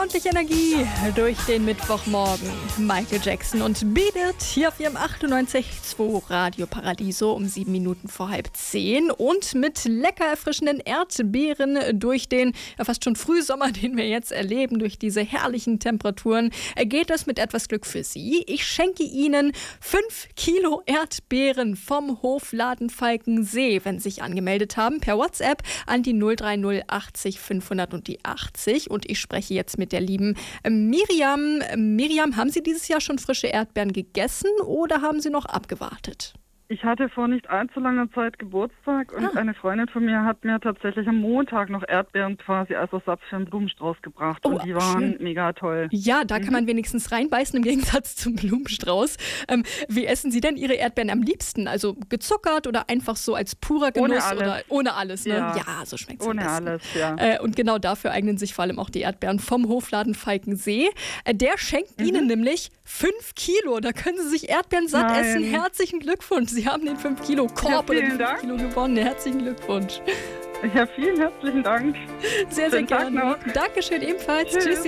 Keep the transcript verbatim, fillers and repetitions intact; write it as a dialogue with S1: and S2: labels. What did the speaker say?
S1: ordentlich Energie durch den Mittwochmorgen. Michael Jackson und Beat It hier auf ihrem achtundneunzig Komma zwei Radio Paradiso um sieben Minuten vor halb zehn und mit lecker erfrischenden Erdbeeren durch den ja, fast schon Frühsommer, den wir jetzt erleben, durch diese herrlichen Temperaturen, geht es mit etwas Glück für Sie. Ich schenke Ihnen fünf Kilo Erdbeeren vom Hofladen Falkensee, wenn Sie sich angemeldet haben, per WhatsApp an die null drei null achtzig fünfhundert und die achtzig. Und ich spreche jetzt mit der lieben Miriam. Miriam, haben Sie dieses Jahr schon frische Erdbeeren gegessen oder haben Sie noch abgewartet?
S2: Ich hatte vor nicht allzu langer Zeit Geburtstag und ah. eine Freundin von mir hat mir tatsächlich am Montag noch Erdbeeren quasi als Ersatz für einen Blumenstrauß gebracht.
S1: Oh,
S2: und die waren
S1: schön.
S2: Mega toll.
S1: Ja, da mhm. kann man wenigstens reinbeißen im Gegensatz zum Blumenstrauß. Ähm, wie essen Sie denn Ihre Erdbeeren am liebsten? Also gezuckert oder einfach so als purer Genuss?
S2: Ohne alles.
S1: Oder ohne alles, ne?
S2: Ja,
S1: ja so schmeckt es
S2: ohne
S1: am besten.
S2: alles, ja.
S1: Äh, und genau dafür eignen sich vor allem auch die Erdbeeren vom Hofladen Falkensee. Äh, der schenkt mhm. Ihnen nämlich fünf Kilo. Da können Sie sich Erdbeeren satt
S2: Nein.
S1: essen. Herzlichen Glückwunsch. Sie haben den fünf Kilo Korb
S2: ja,
S1: oder den
S2: Dank.
S1: fünf Kilo gewonnen. Herzlichen Glückwunsch.
S2: Ja, vielen herzlichen Dank.
S1: Sehr, sehr
S2: Schönen Tag
S1: gerne.
S2: noch.
S1: Dankeschön ebenfalls.
S2: Tschüss.
S1: Tschüssi.